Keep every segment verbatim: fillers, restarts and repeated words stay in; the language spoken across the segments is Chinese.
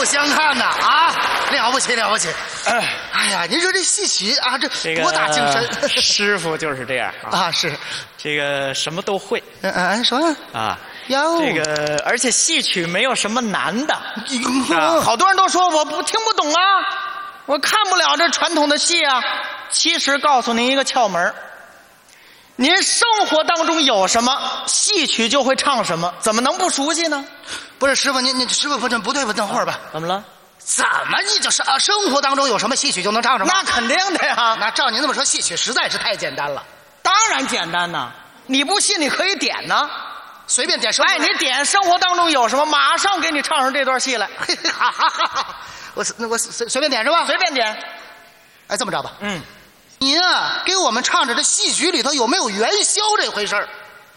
目相看呐！啊，了不起了不起！哎呀，您说这戏曲啊，这多大精神！ 这个、师傅就是这样啊， 啊是， 这个什么都会。 嗯嗯，什么啊？ 哟， 这个而且戏曲没有什么难的， 是啊，好多人都说我不听不懂啊，我看不了这传统的戏啊。其实告诉您一个窍门，您生活当中有什么，戏曲就会唱什么，怎么能不熟悉呢？ 不是师傅，您您师傅不这不对吧？等会儿吧。 怎么了？ 怎么你就是啊？生活当中有什么戏曲就能唱什么？ 那肯定的呀。 那照您这么说，戏曲实在是太简单了。 当然简单呐，你不信你可以点呢， 随便点什么。 哎，你点生活当中有什么，马上给你唱上这段戏来。 哈哈哈哈！我那我随随便点是吧？ 随便点。 哎，这么着吧， 嗯， 您啊给我们唱着这戏曲里头有没有元宵这回事儿？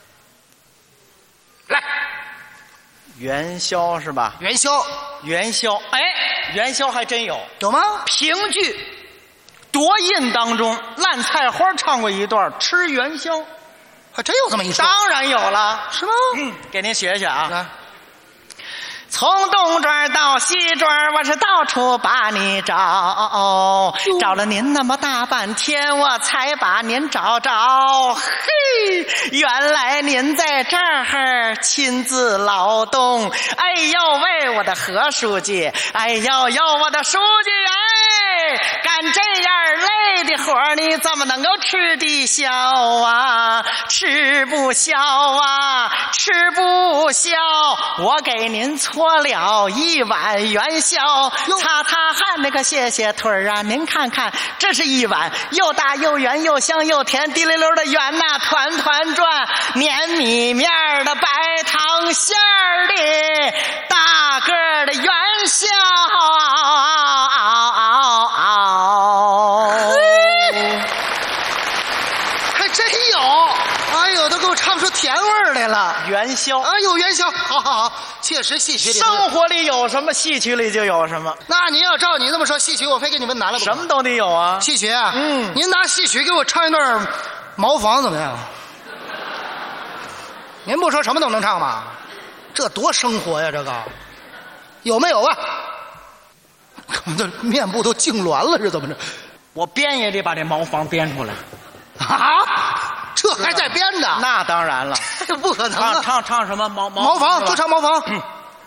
来， 元宵是吧？ 元宵， 元宵，哎，元宵还真有。 有吗？ 评剧《夺印》当中，烂菜花唱过一段吃元宵， 还真有这么一说。 当然有了， 是吗？ 嗯，给您学学啊。 来， 从东庄到西庄，我是到处把你找，找了您那么大半天，我才把您找着。嘿，原来您在这儿亲自劳动。哎呦喂，我的何书记，哎呦呦，我的书记，哎，干这样累的活儿，你怎么能够吃得消啊？吃不消啊，吃不消。我给您搓了一碗元宵，擦擦汗那个谢谢腿儿啊！您看看，这是一碗又大又圆又香又甜，滴溜溜的圆呐、啊，团团转，黏米面的白糖馅儿的大个儿的元宵。 还真有！哎呦，都给我唱出甜味儿来了。 元宵啊，有元宵，好好好，确实戏曲里生活里有什么，戏曲里就有什么。 那您要照你这么说，戏曲我非给你们难了。 什么都得有啊。 戏曲啊， 嗯， 您拿戏曲给我唱一段《茅房》怎么样？您不说什么都能唱吗？这多生活呀！这个有没有啊？我这面部都痉挛了，是怎么着？ 我编也得把这茅房编出来。 啊，这还在编的？ 那当然了， 不可能啊！ 唱唱唱什么茅茅房，就唱茅房。 嗯，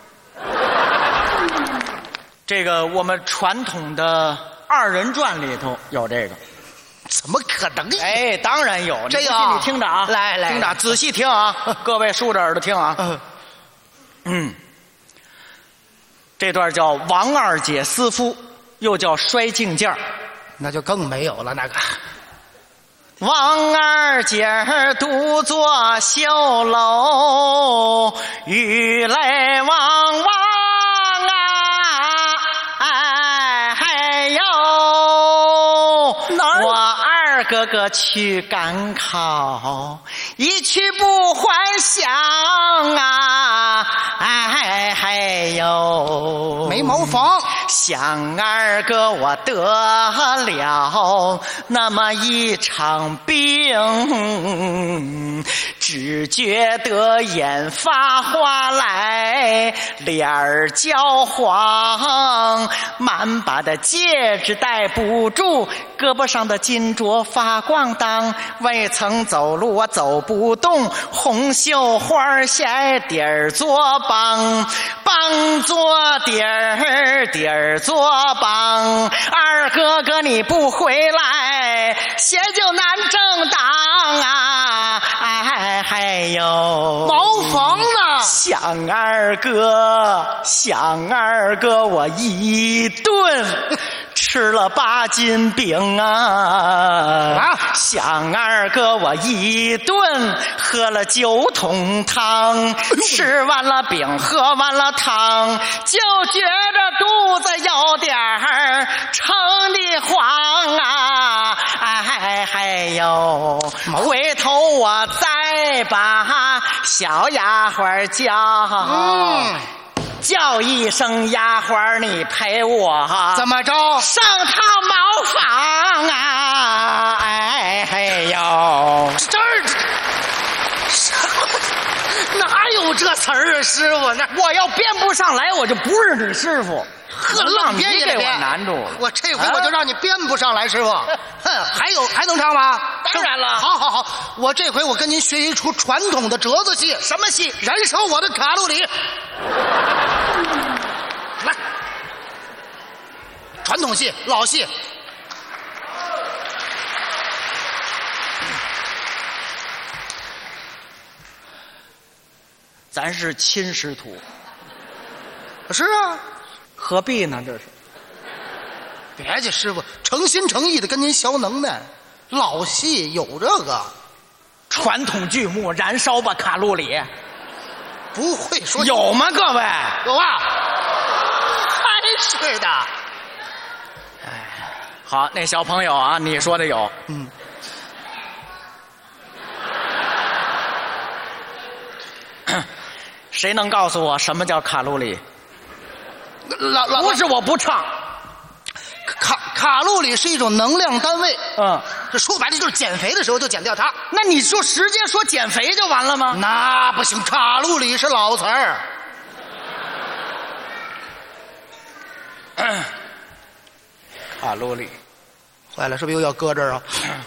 这个我们传统的二人转里头有这个。 怎么可能？ 哎，当然有。 这个你听着啊， 来来， 听着，仔细听啊，各位竖着耳朵听啊。嗯，这段叫王二姐思夫，又叫摔镜件， 那就更没有了。那个王二姐儿独坐绣楼，雨来汪汪啊，哎嗨呦，我二哥哥去赶考，一去不还乡啊，哎嗨呦， 没茅房。 想二哥我得了那么一场病，只觉得眼发花来，脸儿焦黄，满把的戒指戴不住，胳膊上的金镯发光当，未曾走路我走不动，红绣花鞋底儿做帮，帮做底儿，底儿做帮。二哥哥你不回来，鞋就难正当啊！哎嗨呦， 茅房呢？ 想二哥，想二哥，我一顿吃了八斤饼啊！啊！想二哥，我一顿喝了九桶汤，吃完了饼，喝完了汤，就觉着肚子有点儿撑得慌啊！哎嗨呦，回头我再把小丫鬟叫。 嗯， 叫一声丫鬟，你陪我怎么着上趟茅房啊？哎嘿呦， 这儿哪有这词儿啊，师傅？那我要编不上来，我就不是你师傅。 呵，愣编一给我编， 难住了。 我这回我就让你编不上来，师傅。哼，还有还能唱吗？ 当然了。 好好好，我这回我跟您学一出传统的折子戏。 什么戏？ 燃烧我的卡路里。来，传统戏，老戏。 咱是亲师徒， 是啊， 何必呢？这是。 别介，师傅诚心诚意的跟您学能耐。老戏有这个传统剧目，燃烧吧卡路里， 不会说有吗？各位有啊，还是的。 好，那小朋友啊，你说的有， 嗯。 谁能告诉我什么叫卡路里？ 老老不是我不唱， 卡卡路里是一种能量单位， 嗯， 这说白了就是减肥的时候就减掉它。 那你就直接说减肥就完了吗？ 那不行，卡路里是老词儿。 卡路里， 坏了，是不是又要搁这儿啊？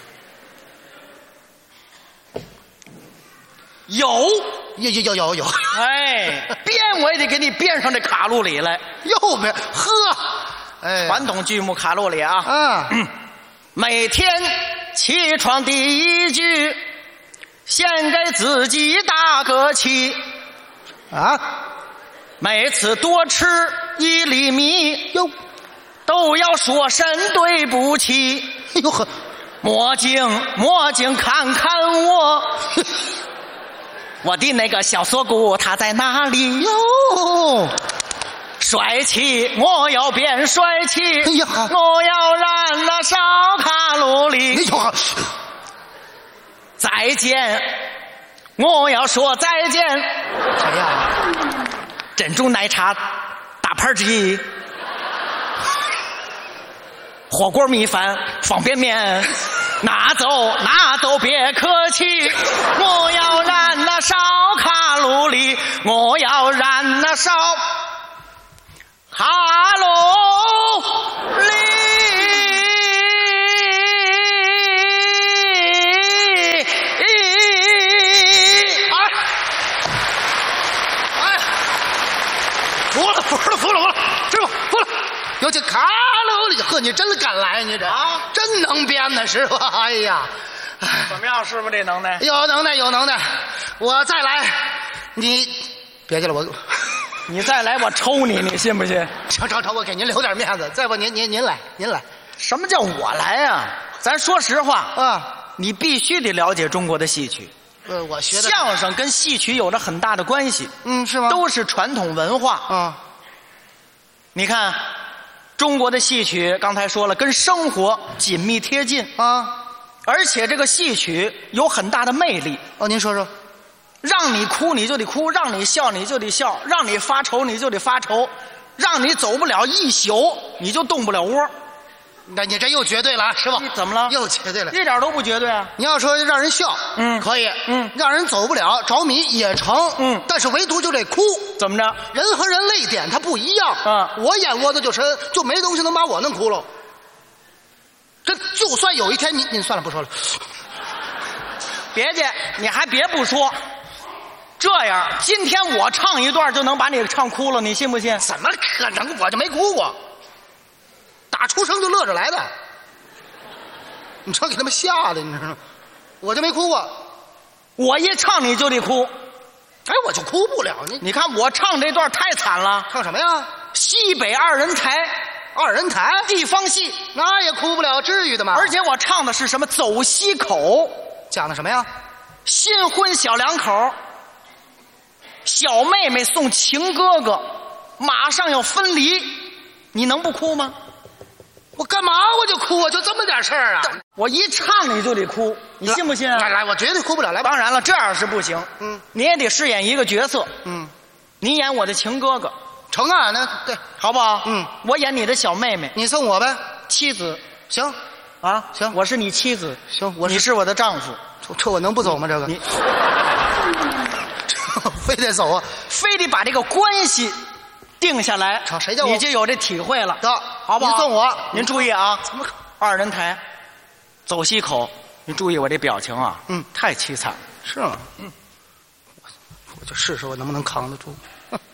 有， 有有有有有， 哎，编我也得给你编上这卡路里来。 又没呵，哎， 传统剧目卡路里啊， 嗯， 每天起床第一句，先给自己打个气， 啊， 每次多吃一粒米， 哟， 都要说声对不起。 哎呦呵， 魔镜魔镜看看我，我的那个小锁骨它在哪里？ 哟， 帅气，我要变帅气。 哎呀， 我要燃了烧卡路里。 哎呦， 再见，我要说再见。 谁呀？ 珍珠奶茶大盘鸡，火锅米饭方便面，拿走拿走别客气。我要燃了烧卡路里，我要燃了烧卡路里。 服了服了服了服了，师傅服了。尤其卡路里，呵，你真敢来，你这啊， 真能编呢，师傅。哎呀， 怎么样，师傅这能耐？ 有能耐有能耐，我再来，你别介了，我你再来我抽你，你信不信？ 成成成，我给您留点面子。再不您您您来您来什么叫我来呀？咱说实话啊， 你必须得了解中国的戏曲。 呃，我学的相声跟戏曲有着很大的关系， 嗯，是吗？ 都是传统文化。 啊， 你看，中国的戏曲刚才说了，跟生活紧密贴近， 啊， 而且这个戏曲有很大的魅力。 哦，您说说， 让你哭你就得哭，让你笑你就得笑，让你发愁你就得发愁，让你走不了一宿你就动不了窝。 那你这又绝对了啊，师傅。 怎么了？ 又绝对了。 一点都不绝对啊！ 你要说让人笑， 嗯可以， 嗯， 让人走不了着迷也成， 嗯， 但是唯独就这哭， 怎么着？ 人和人泪点它不一样， 嗯我眼窝子就深，就没东西能把我弄哭喽。这就算有一天你，你算了不说了， 别介，你还别不说，这样今天我唱一段就能把你唱哭了，你信不信？ 怎么可能？我就没哭过，打出生就乐着来的。你这给他们吓的，你知道吗？我就没哭过， 我一唱你就得哭。 哎，我就哭不了。你你看我唱这段太惨了， 唱什么呀？ 西北二人台， 二人台地方戏， 那也哭不了，至于的吗？ 而且我唱的是什么？走西口， 讲的什么呀？ 新婚小两口，小妹妹送情哥哥，马上要分离，你能不哭吗？ 我干嘛我就哭啊？就这么点事儿啊？ 我一唱你就得哭，你信不信啊？ 来来，我绝对哭不了。来吧。 当然了，这样是不行。 嗯， 你也得饰演一个角色。 嗯， 你演我的情哥哥， 成啊，那对， 好不好？ 嗯， 我演你的小妹妹， 你送我呗。 妻子行， 啊， 行我是你妻子， 行，我你是我的丈夫， 这这我能不走吗？这个你非得走啊？ 非得把这个关系定下来， 瞧谁叫我你就有这体会了。 得， 好不好？ 您送我， 您注意啊， 怎么可？ 二人台，走西口，您注意我这表情啊， 嗯， 太凄惨了。 是吗？嗯，我我就试试我能不能扛得住。